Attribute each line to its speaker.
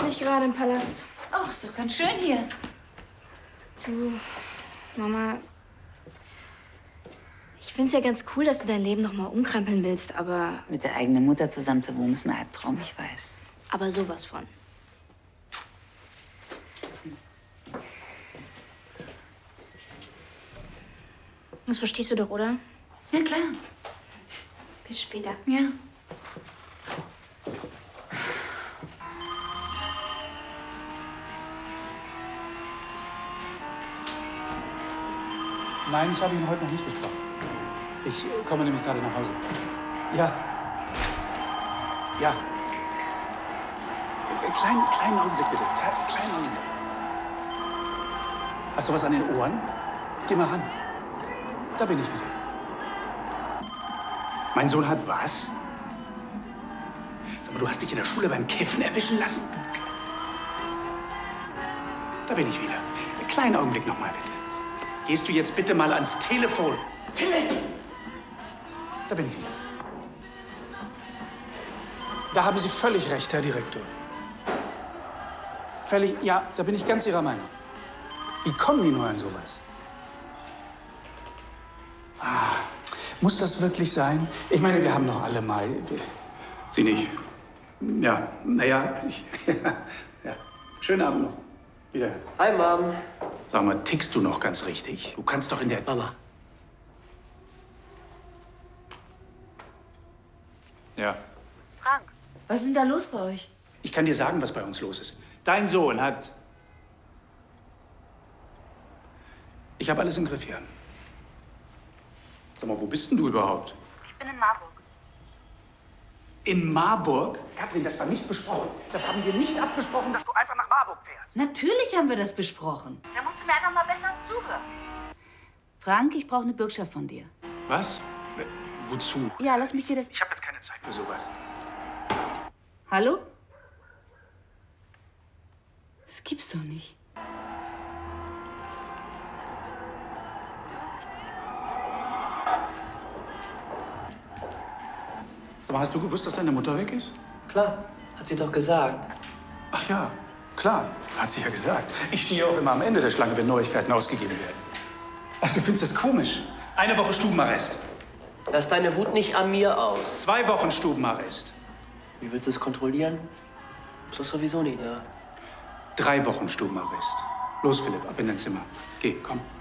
Speaker 1: ich gerade im Palast.
Speaker 2: Ach, ist doch ganz schön hier.
Speaker 1: Du, Mama, ich find's ja ganz cool, dass du dein Leben noch mal umkrempeln willst, aber...
Speaker 2: Mit der eigenen Mutter zusammen zu wohnen, ist ein Albtraum, ich weiß.
Speaker 1: Aber sowas von. Das verstehst du doch, oder?
Speaker 2: Ja, klar.
Speaker 1: Bis später.
Speaker 2: Ja.
Speaker 3: Nein, ich habe ihn heute noch nicht gesprochen. Ich komme nämlich gerade nach Hause. Ja. Ja. Kleinen Augenblick, bitte. Kleinen Augenblick. Hast du was an den Ohren? Geh mal ran. Da bin ich wieder. Mein Sohn hat was? Sag mal, du hast dich in der Schule beim Kiffen erwischen lassen? Da bin ich wieder. Kleinen Augenblick noch mal, bitte. Gehst du jetzt bitte mal ans Telefon? Philipp! Da bin ich wieder. Da haben Sie völlig recht, Herr Direktor. Völlig, ja, da bin ich ganz Ihrer Meinung. Wie kommen die nur an sowas? Ah, muss das wirklich sein? Ich meine, wir haben noch alle mal... Sie nicht? Ja, naja, ja. Schönen Abend noch. Wieder.
Speaker 4: Hi, Mom.
Speaker 3: Sag mal, tickst du noch ganz richtig? Du kannst doch in der...
Speaker 4: Mama.
Speaker 3: Ja.
Speaker 2: Frank, was ist denn da los bei euch?
Speaker 3: Ich kann dir sagen, was bei uns los ist. Dein Sohn hat... Ich habe alles im Griff hier. Sag mal, wo bist denn du überhaupt?
Speaker 2: Ich bin in Marburg.
Speaker 3: In Marburg? Katrin, das war nicht besprochen. Das haben wir nicht abgesprochen, dass du einfach nach Marburg fährst.
Speaker 2: Natürlich haben wir das besprochen.
Speaker 5: Da musst du mir einfach mal besser zuhören.
Speaker 2: Frank, ich brauche eine Bürgschaft von dir.
Speaker 3: Was? Wozu?
Speaker 2: Ja, lass mich dir das...
Speaker 3: Ich habe jetzt keine Zeit für sowas.
Speaker 2: Hallo? Das gibt's doch nicht.
Speaker 3: Sag mal, hast du gewusst, dass deine Mutter weg ist?
Speaker 4: Klar, hat sie doch gesagt.
Speaker 3: Ach ja, klar, hat sie ja gesagt. Ich stehe auch immer am Ende der Schlange, wenn Neuigkeiten ausgegeben werden. Ach, du findest das komisch? Eine Woche Stubenarrest.
Speaker 4: Lass deine Wut nicht an mir aus.
Speaker 3: 2 Wochen Stubenarrest.
Speaker 4: Wie willst du es kontrollieren? Bist doch sowieso nie da.
Speaker 3: 3 Wochen Stubenarrest. Los, Philipp, ab in dein Zimmer. Geh, komm.